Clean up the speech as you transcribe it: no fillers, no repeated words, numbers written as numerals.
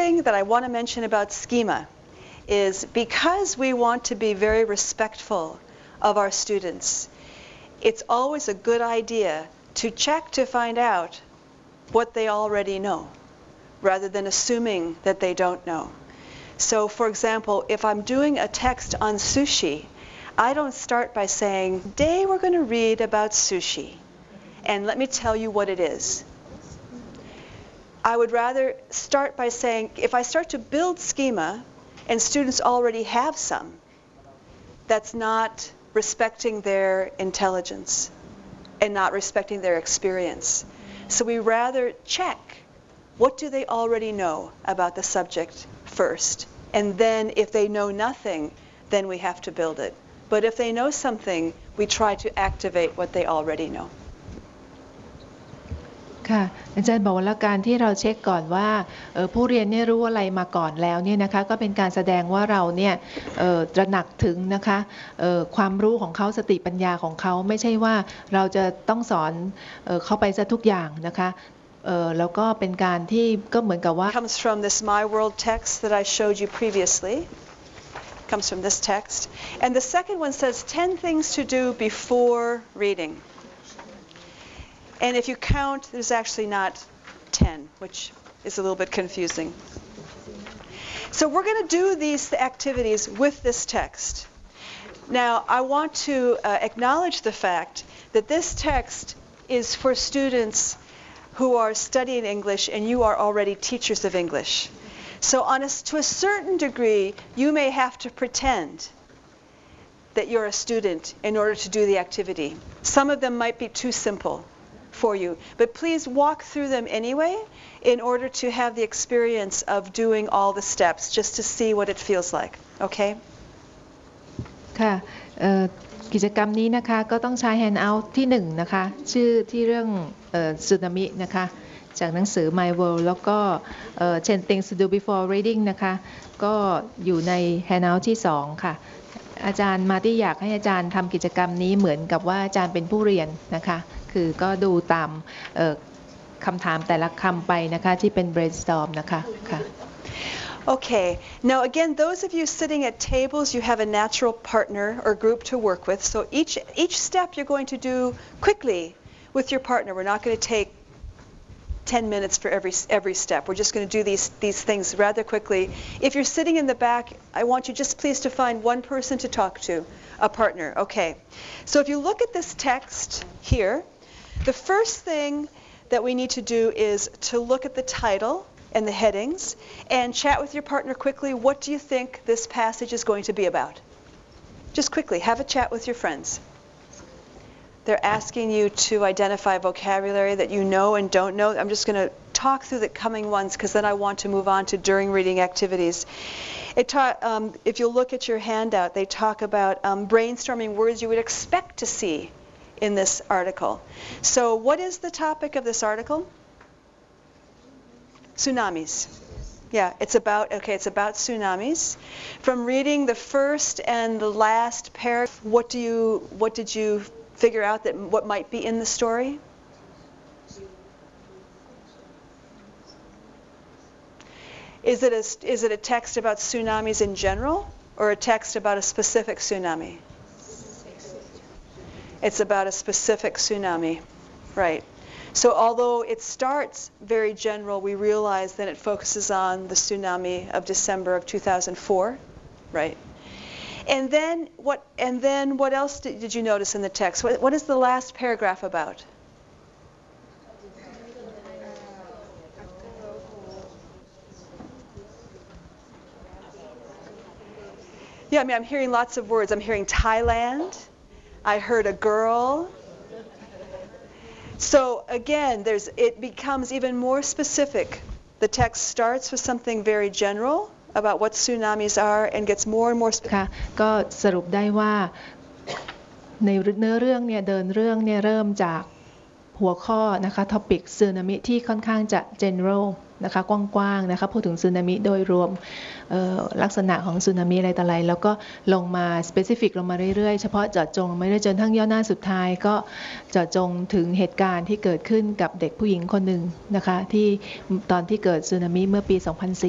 thing that I want to mention about schema is because we want to be very respectful of our students, it's always a good idea to check to find out what they already know, rather than assuming that they don't know. So, for example, if I'm doing a text on sushi, I don't start by saying, today we're going to read about sushi, and let me tell you what it is. I would rather start by saying, if I start to build schema, and students already have some, that's not respecting their intelligence and not respecting their experience. So we rather check, what do they already know about the subject first? And then if they know nothing, then we have to build it. But if they know something, we try to activate what they already know. ค่ะอาจารย์บอกว่าการที่เราเช็คก่อนว่าผู้เรียนเนี่ยรู้อะไรมาก่อนแล้วเนี่ยนะคะก็เป็นการแสดงว่าเราเนี่ยตระหนักถึงนะคะความรู้ของเขาสติปัญญาของเขาไม่ใช่ว่าเราจะต้องสอนเข้าไปซะทุกอย่างนะคะแล้วก็เป็นการที่ก็เหมือนกับว่า comes from this My World text that I showed you previously. Comes from this text. And the second one says 10 things to do before reading. And if you count, there's actually not 10, which is a little bit confusing. So we're going to do these activities with this text. Now, I want to acknowledge the fact that this text is for students who are studying English and you are already teachers of English. So to a certain degree, you may have to pretend that you're a student in order to do the activity. Some of them might be too simple for you, but please walk through them anyway in order to have the experience of doing all the steps just to see what it feels like. Okay? ค่ะกิจกรรมนี้นะคะก็ต้องใช้แฮนด์เอาท์ที่1นะคะชื่อที่เรื่องสึนามินะคะจากหนังสือ My World แล้วก็10 Things to Do Before Reading นะคะก็อยู่ในแฮนด์เอาท์ที่2ค่ะอาจารย์มาที่อยากให้อาจารย์ทำกิจกรรมนี้เหมือนกับว่าอาจารย์เป็นผู้เรียนนะคะคือก็ดูตามคำถามแต่ละคำไปนะคะที่เป็น brainstorm นะคะค่ะ Okay, now again, those of you sitting at tables, you have a natural partner or group to work with. So each step you're going to do quickly with your partner. We're not going to take 10 minutes for every step. We're just going to do these things rather quickly. If you're sitting in the back, I want you just please to find one person to talk to, a partner. Okay, so if you look at this text here, the first thing that we need to do is to look at the title and the headings and chat with your partner quickly. What do you think this passage is going to be about? Just quickly, have a chat with your friends. They're asking you to identify vocabulary that you know and don't know. I'm just going to talk through the coming ones because then I want to move on to during reading activities. If you look at your handout, they talk about brainstorming words you would expect to see in this article. So what is the topic of this article? Tsunamis. Yeah, it's about tsunamis. From reading the first and the last paragraph, what did you figure out that what might be in the story? Is it a text about tsunamis in general or a text about a specific tsunami? It's about a specific tsunami, right. So although it starts very general, we realize that it focuses on the tsunami of December of 2004, right? And then what else did you notice in the text? What is the last paragraph about? Yeah, I mean, I'm hearing lots of words. I'm hearing Thailand. I heard a girl. So again, it becomes even more specific. The text starts with something very general about what tsunamis are and gets more and more specific. ค่ะก็สรุปได้ว่าในเนื้อเรื่องเนี่ยเดินเรื่องเนี่ยเริ่มจากหัวข้อนะคะ topic สึนามิที่ค่อนข้างจะ general นะคะกว้างๆนะคะพูดถึงสึนามิโดยรวมลักษณะของสึนามิอะไรต่ออะไรแล้วก็ลงมา specific ลงมาเรื่อยๆเฉพาะเจาะจงไม่ได้จนทั้งย่อหน้าสุดท้ายก็เจาะจงถึงเหตุการณ์ที่เกิดขึ้นกับเด็กผู้หญิงคนหนึ่งนะคะที่ตอนที่เกิดสึนามิเมื่อปี 2004